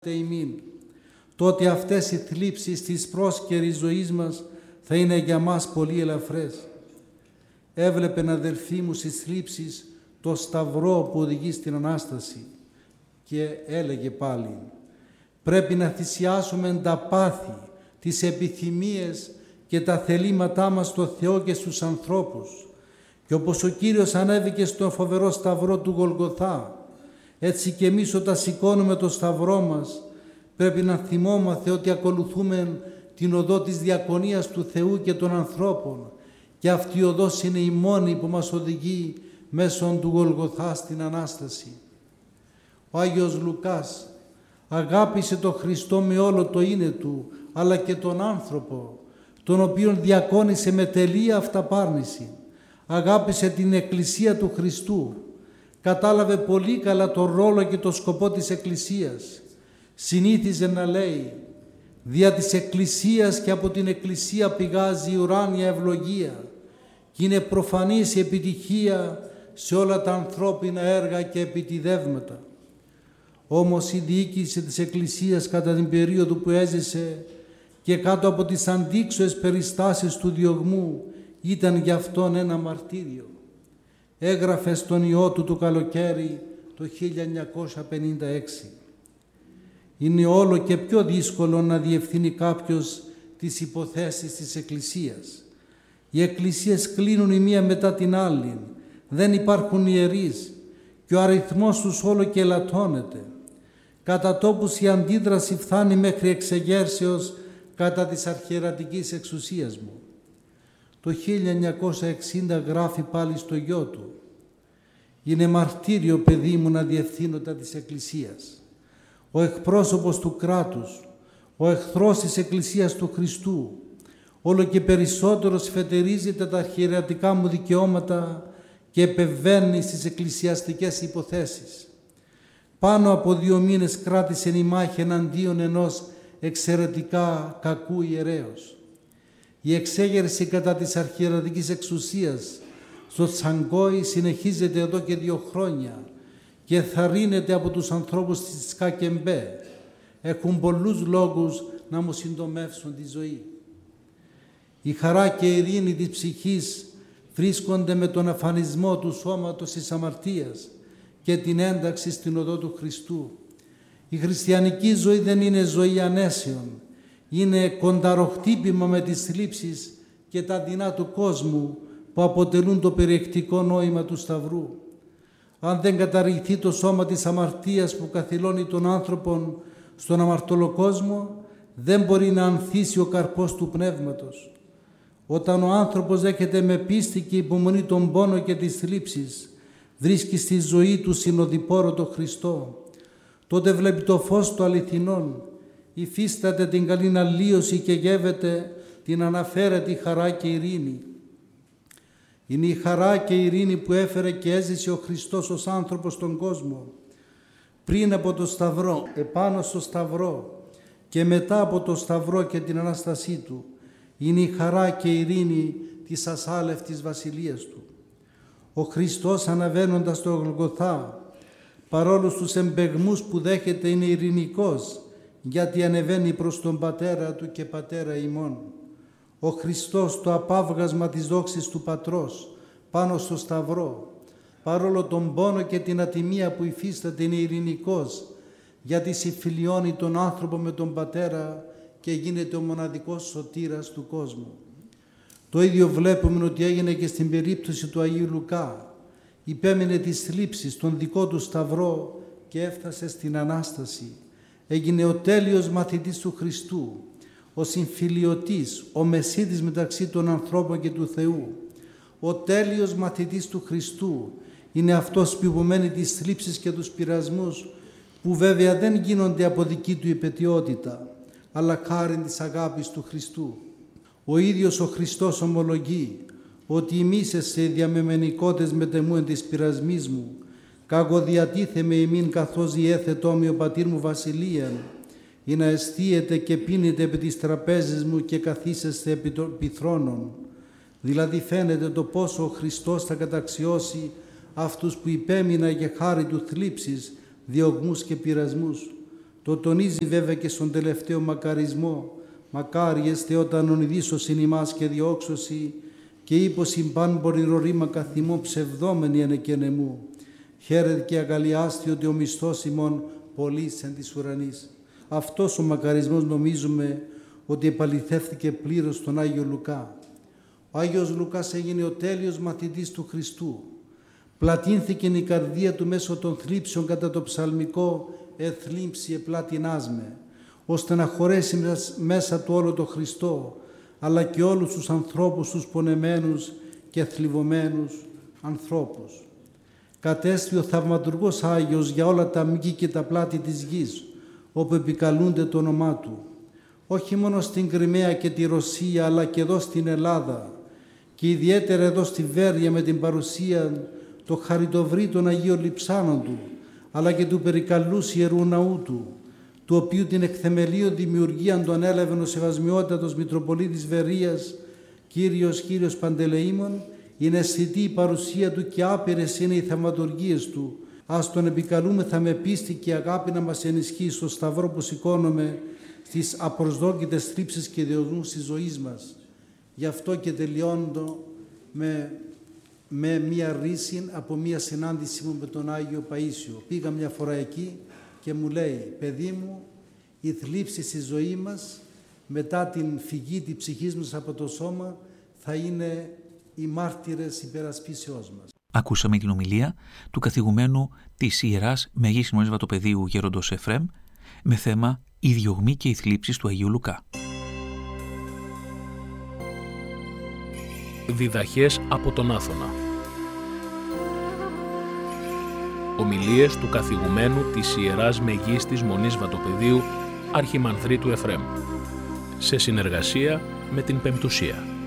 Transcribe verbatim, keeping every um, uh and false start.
ημίν, τότε αυτές οι θλίψεις της πρόσκαιρης ζωής μας θα είναι για μας πολύ ελαφρές. Έβλεπεν, αδελφοί μου, στις θλίψεις το σταυρό που οδηγεί στην Ανάσταση και έλεγε πάλι: πρέπει να θυσιάσουμε τα πάθη, τις επιθυμίες και τα θελήματά μας στο Θεό και στους ανθρώπους. Και όπως ο Κύριος ανέβηκε στον φοβερό σταυρό του Γολγοθά, έτσι και εμείς όταν σηκώνουμε το σταυρό μας πρέπει να θυμόμαστε ότι ακολουθούμε την οδό της διακονίας του Θεού και των ανθρώπων, και αυτή η οδός είναι η μόνη που μας οδηγεί μέσω του Γολγοθά στην Ανάσταση. Ο Άγιος Λουκάς αγάπησε τον Χριστό με όλο το είναι του, αλλά και τον άνθρωπο, τον οποίον διακόνησε με τελεία αυταπάρνηση. Αγάπησε την Εκκλησία του Χριστού, κατάλαβε πολύ καλά τον ρόλο και τον σκοπό της Εκκλησίας. Συνήθιζε να λέει: δια της Εκκλησίας και από την Εκκλησία πηγάζει η ουράνια ευλογία και είναι προφανής η επιτυχία σε όλα τα ανθρώπινα έργα και επιτιδεύματα. Όμως η διοίκηση της Εκκλησίας κατά την περίοδο που έζησε και κάτω από τις αντίξωες περιστάσεις του διωγμού ήταν για αυτόν ένα μαρτύριο. Έγραφε στον ιό του το καλοκαίρι το χίλια εννιακόσια πενήντα έξι. Είναι όλο και πιο δύσκολο να διευθύνει κάποιος τις υποθέσεις της Εκκλησίας. Οι εκκλησίες κλείνουν η μία μετά την άλλη, δεν υπάρχουν ιερείς και ο αριθμός τους όλο και ελαττώνεται. Κατά τόπους η αντίδραση φτάνει μέχρι εξεγέρσεως κατά της αρχιερατικής εξουσίας μου. Το χίλια εννιακόσια εξήντα γράφει πάλι στο γιο του: είναι μαρτύριο, παιδί μου, να διευθύνω τα της Εκκλησίας. Ο εκπρόσωπος του κράτους, ο εχθρός της Εκκλησίας του Χριστού, όλο και περισσότερο σφετερίζεται τα αρχιερατικά μου δικαιώματα και επεμβαίνει στις εκκλησιαστικές υποθέσεις. Πάνω από δύο μήνες κράτησε η μάχη εναντίον ενός εξαιρετικά κακού ιερέως. Η εξέγερση κατά της αρχιερατικής εξουσίας στο Τσαγκόι συνεχίζεται εδώ και δύο χρόνια και θαρρύνεται από τους ανθρώπους της Κακεμπέ. Έχουν πολλούς λόγους να μου συντομεύσουν τη ζωή. Η χαρά και η ειρήνη της ψυχής βρίσκονται με τον αφανισμό του σώματος της αμαρτίας και την ένταξη στην οδό του Χριστού. Η χριστιανική ζωή δεν είναι ζωή ανέσεων, είναι κονταροχτύπημα με τις θλίψεις και τα δεινά του κόσμου που αποτελούν το περιεκτικό νόημα του Σταυρού. Αν δεν καταργηθεί το σώμα της αμαρτίας που καθυλώνει τον άνθρωπον στον αμαρτωλό κόσμο, δεν μπορεί να ανθίσει ο καρπός του Πνεύματος. Όταν ο άνθρωπος δέχεται με πίστη και υπομονή τον πόνο και τις θλίψεις, βρίσκει στη ζωή του συνοδοιπόρο τον Χριστό, τότε βλέπει το φως του αληθινών, υφίσταται την καλήν αλλίωση και γεύεται την αναφέρετη χαρά και ειρήνη. Είναι η χαρά και η ειρήνη που έφερε και έζησε ο Χριστός ως άνθρωπος στον κόσμο. Πριν από το Σταυρό, επάνω στο Σταυρό και μετά από το Σταυρό και την Ανάστασή Του, είναι η χαρά και η ειρήνη της ασάλευτης βασιλείας Του. Ο Χριστός, αναβαίνοντας στο Γολγοθά, παρόλους τους εμπεγμούς που δέχεται, είναι ειρηνικός, γιατί ανεβαίνει προς τον Πατέρα Του και Πατέρα ημών. Ο Χριστός, το απάβγασμα της δόξης του Πατρός, πάνω στο Σταυρό, παρόλο τον πόνο και την ατιμία που υφίσταται, είναι ειρηνικός, γιατί συμφιλιώνει τον άνθρωπο με τον Πατέρα και γίνεται ο μοναδικός σωτήρας του κόσμου. Το ίδιο βλέπουμε ότι έγινε και στην περίπτωση του Αγίου Λουκά. Υπέμεινε τις θλίψεις στον δικό του Σταυρό και έφτασε στην Ανάσταση. Έγινε ο τέλειος μαθητής του Χριστού, ο συμφιλιωτής, ο μεσίτης μεταξύ των ανθρώπων και του Θεού. Ο τέλειος μαθητής του Χριστού είναι αυτός που υπομένει τις θλίψεις και τους πειρασμούς, που βέβαια δεν γίνονται από δική του υπαιτιότητα, αλλά χάριν της αγάπης του Χριστού. Ο ίδιος ο Χριστός ομολογεί ότι ημίσεσαι διαμεμενικότες μετεμού εν της πειρασμής μου, καγοδιατίθεμε ημίν καθώς διέθετό με ο πατήρ μου βασιλείαν, ή να εστίετε και πίνετε επί της τραπέζης μου και καθίσεστε επί των θρόνων. Δηλαδή φαίνεται το πόσο ο Χριστός θα καταξιώσει αυτούς που υπέμειναν για χάρη του θλίψεις, διωγμούς και πειρασμούς. Το τονίζει βέβαια και στον τελευταίο μακαρισμό. Μακάρι εστε όταν ονειδήσωσιν ημάς και διώξωση και ύποσιν πάμπορη ρορήμα καθημό ψευδόμενη ενεκενεμού. Χαίρετε και αγαλιάστε ότι ο μισθός ημών πολλής εν της ουρανής. Αυτός ο μακαρισμός νομίζουμε ότι επαληθεύθηκε πλήρως στον Άγιο Λουκά. Ο Άγιος Λουκάς έγινε ο τέλειος μαθητής του Χριστού. Πλατύνθηκε η καρδία του μέσω των θλίψεων κατά το ψαλμικό «Εθλίψη επλάτινάς με», ώστε να χωρέσει μέσα του όλο το Χριστό, αλλά και όλους τους ανθρώπους, τους πονεμένους και θλιβωμένους ανθρώπους. Κατέστη ο θαυματουργός Άγιος για όλα τα μήκη και τα πλάτη της γης, όπου επικαλούνται το όνομά Του. Όχι μόνο στην Κριμαία και τη Ρωσία, αλλά και εδώ στην Ελλάδα και ιδιαίτερα εδώ στη Βέρεια με την παρουσία το χαριτοvrή των Αγίων Λειψάνων Του, αλλά και του περικαλούς Ιερού Ναού Του, του οποίου την εκθεμελίω δημιουργία τον έλαβε ο Σεβασμιότατος Μητροπολίτης Βερίας, Κύριος Κύριος Παντελεήμων, είναι αισθητή η παρουσία Του και άπειρες είναι οι θαυματουργίες Του. Ας Τον επικαλούμεθα με πίστη και αγάπη να μας ενισχύει στο σταυρό που σηκώνουμε στις απροσδόκητες θλίψεις και διωγμούς της ζωής μας. Γι' αυτό και τελειώνω με, με μία ρίση από μία συνάντηση μου με τον Άγιο Παΐσιο. Πήγα μια φορά εκεί και μου λέει, παιδί μου, η θλίψη στη ζωή μας μετά την φυγή της ψυχής μας από το σώμα θα είναι οι μάρτυρες υπερασπίσεώς μας. Ακούσαμε την ομιλία του καθηγουμένου της Ιεράς Μεγής Μονής Βατοπεδίου Γέροντος Εφραίμ με θέμα «Η διωγμή και οι θλίψεις του Αγίου Λουκά». Διδαχές από τον Άθωνα. Ομιλίες του καθηγουμένου της Ιεράς Μεγίστης Μονής Βατοπεδίου Αρχιμανδρίτου Εφραίμ σε συνεργασία με την Πεμπτουσία.